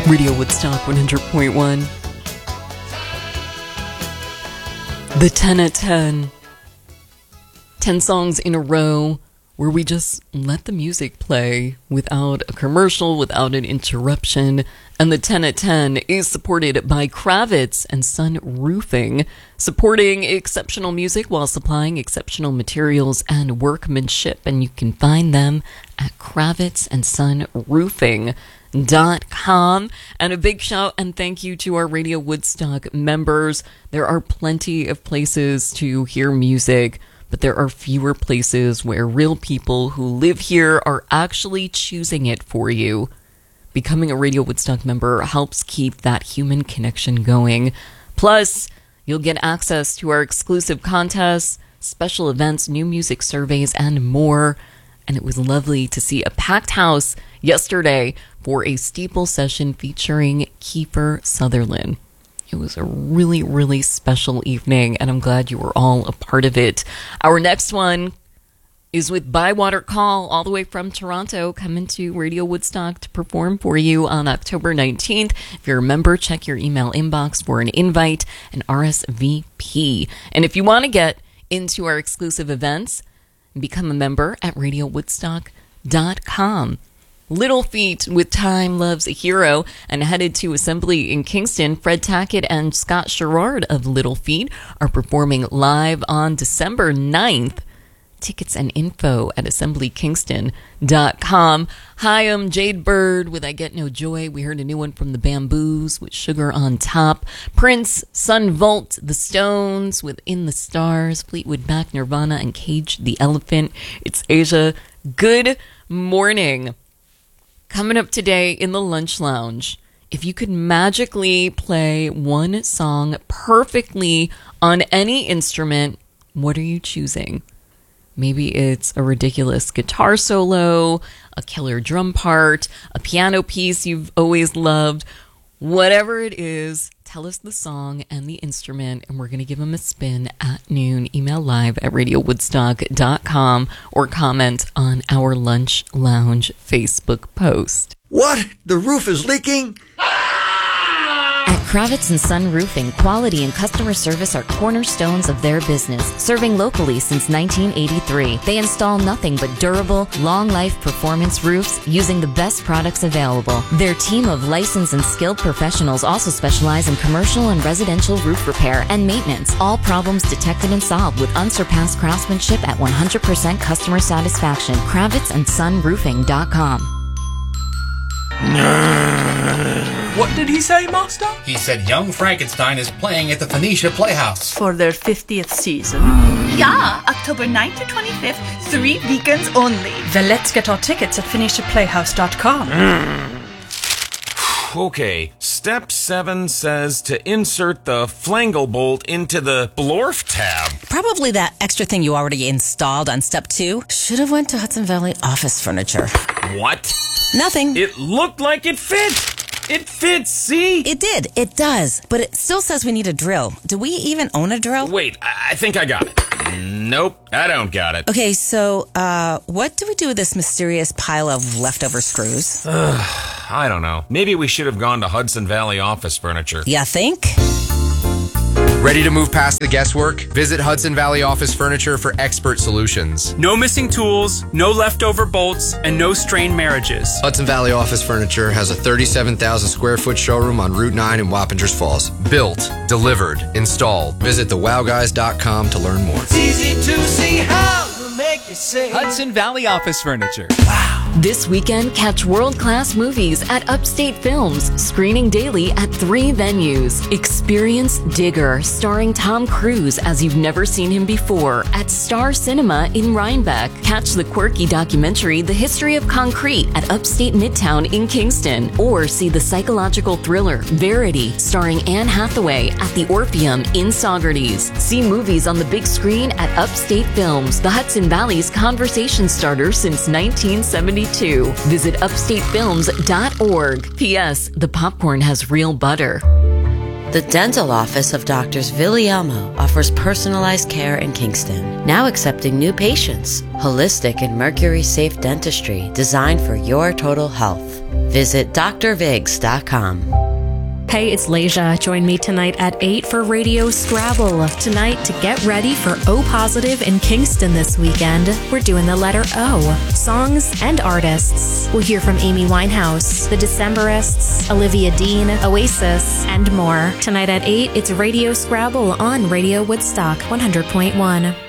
Radio Woodstock 100.1. The 10 at 10. 10 songs in a row where we just let the music play without a commercial, without an interruption. And the 10 at 10 is supported by Kravitz and Son Roofing, supporting exceptional music while supplying exceptional materials and workmanship. And you can find them at KravitzandSonRoofing.com. And a big shout and thank you to our Radio Woodstock members. There are plenty of places to hear music, but there are fewer places where real people who live here are actually choosing it for you. Becoming a Radio Woodstock member helps keep that human connection going. Plus, you'll get access to our exclusive contests, special events, new music surveys, and more. And it was lovely to see a packed house yesterday for a steeple session featuring Kiefer Sutherland. It was a really, really special evening, and I'm glad you were all a part of it. Our next one is with Bywater Call, all the way from Toronto, coming to Radio Woodstock to perform for you on October 19th. If you're a member, check your email inbox for an invite and RSVP. And if you want to get into our exclusive events, become a member at RadioWoodstock.com. Little Feat with Time Loves a Hero, and headed to Assembly in Kingston. Fred Tackett and Scott Sherrard of Little Feat are performing live on December 9th. Tickets and info at assemblykingston.com. Hi, I'm Jade Bird with I Get No Joy. We heard a new one from the Bamboos with Sugar on Top. Prince, Sun Volt, The Stones with In the Stars, Fleetwood Mac, Nirvana, and Cage the Elephant. It's Asia. Good morning. Coming up today in the Lunch Lounge, if you could magically play one song perfectly on any instrument, what are you choosing? Maybe it's a ridiculous guitar solo, a killer drum part, a piano piece you've always loved. Whatever it is, tell us the song and the instrument, and we're going to give them a spin at noon. Email live at radiowoodstock.com or comment on our Lunch Lounge Facebook post. What? The roof is leaking? At Kravitz and Son Roofing, quality and customer service are cornerstones of their business, serving locally since 1983. They install nothing but durable, long-life performance roofs using the best products available. Their team of licensed and skilled professionals also specialize in commercial and residential roof repair and maintenance. All problems detected and solved with unsurpassed craftsmanship at 100% customer satisfaction. KravitzandSonRoofing.com. What did he say, Master? He said Young Frankenstein is playing at the Phoenicia Playhouse. For their 50th season. Yeah, October 9th to 25th, 3 weekends only. Then let's get our tickets at PhoeniciaPlayhouse.com. Okay, step 7 says to insert the flangle bolt into the Blorf tab. Probably that extra thing you already installed on step 2. Should have went to Hudson Valley Office Furniture. What? Nothing. It looked like it fit. It fits, see? It did. It does. But it still says we need a drill. Do we even own a drill? Wait, I think I got it. Nope, I don't got it. Okay, so, what do we do with this mysterious pile of leftover screws? I don't know. Maybe we should have gone to Hudson Valley Office Furniture. Ya think? Ready to move past the guesswork? Visit Hudson Valley Office Furniture for expert solutions. No missing tools, no leftover bolts, and no strained marriages. Hudson Valley Office Furniture has a 37,000 square foot showroom on Route 9 in Wappingers Falls. Built, delivered, installed. Visit thewowguys.com to learn more. It's easy to see how we'll make you say Hudson Valley Office Furniture. Wow. This weekend, catch world-class movies at Upstate Films, screening daily at 3 venues. Experience Digger, starring Tom Cruise as you've never seen him before, at Star Cinema in Rhinebeck. Catch the quirky documentary The History of Concrete at Upstate Midtown in Kingston. Or see the psychological thriller Verity, starring Anne Hathaway at the Orpheum in Saugerties. See movies on the big screen at Upstate Films, the Hudson Valley's conversation starter since 1972. Visit upstatefilms.org. P.S. The popcorn has real butter. The dental office of Doctors Villiamo offers personalized care in Kingston, now accepting new patients. Holistic and mercury-safe dentistry designed for your total health. Visit drvigs.com. Hey, it's Leja. Join me tonight at 8 for Radio Scrabble. Tonight, to get ready for O Positive in Kingston this weekend, we're doing the letter O. Songs and artists. We'll hear from Amy Winehouse, The Decemberists, Olivia Dean, Oasis, and more. Tonight at 8, it's Radio Scrabble on Radio Woodstock 100.1.